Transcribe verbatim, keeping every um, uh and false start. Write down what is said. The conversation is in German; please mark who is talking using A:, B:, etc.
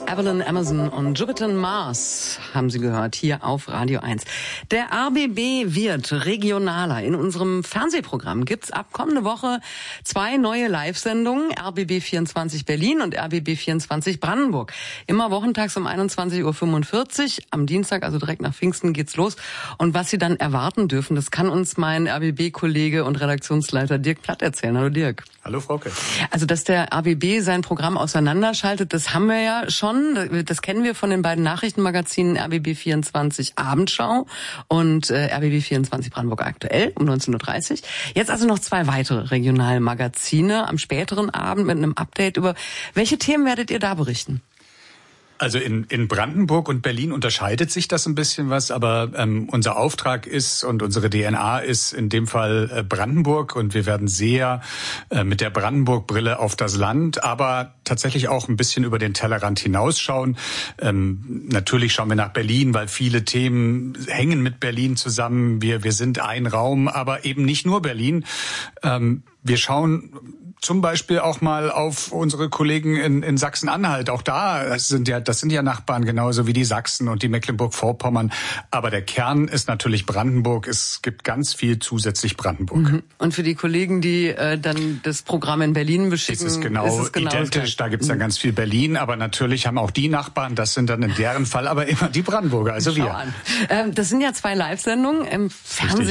A: Evelyn Amazon und Jupiter Mars haben Sie gehört, hier auf Radio eins. Der R B B wird regionaler. In unserem Fernsehprogramm gibt's ab kommende Woche zwei neue Live-Sendungen, R B B vierundzwanzig Berlin und R B B vierundzwanzig Brandenburg. Immer wochentags um einundzwanzig Uhr fünfundvierzig. Am Dienstag, also direkt nach Pfingsten, geht's los. Und was Sie dann erwarten dürfen, das kann uns mein R B B-Kollege und Redaktionsleiter Dirk Platt erzählen. Hallo Dirk.
B: Hallo Frauke.
A: Also, dass der R B B sein Programm auseinanderschaltet, das haben wir ja schon. Das kennen wir von den beiden Nachrichtenmagazinen R B B vierundzwanzig Abendschau und äh, R B B vierundzwanzig Brandenburg aktuell um neunzehn Uhr dreißig. Jetzt also noch zwei weitere Regionalmagazine am späteren Abend mit einem Update. Über welche Themen werdet ihr da berichten?
B: Also in, in Brandenburg und Berlin unterscheidet sich das ein bisschen was, aber ähm, unser Auftrag ist und unsere D N A ist in dem Fall äh, Brandenburg und wir werden sehr äh, mit der Brandenburg-Brille auf das Land, aber tatsächlich auch ein bisschen über den Tellerrand hinausschauen. Ähm, natürlich schauen wir nach Berlin, weil viele Themen hängen mit Berlin zusammen. Wir, wir sind ein Raum, aber eben nicht nur Berlin. Ähm, wir schauen zum Beispiel auch mal auf unsere Kollegen in, in Sachsen-Anhalt. Auch da sind ja, das sind ja Nachbarn genauso wie die Sachsen und die Mecklenburg-Vorpommern. Aber der Kern ist natürlich Brandenburg. Es gibt ganz viel zusätzlich Brandenburg.
A: Mhm. Und für die Kollegen, die äh, dann das Programm in Berlin beschicken,
B: ist es genau, ist es genau identisch. Da gibt's ja ganz viel Berlin. Aber natürlich haben auch die Nachbarn, das sind dann in deren Fall aber immer die Brandenburger, also
A: Schau
B: wir.
A: An. Ähm, das sind ja zwei Live-Sendungen im Fernsehen.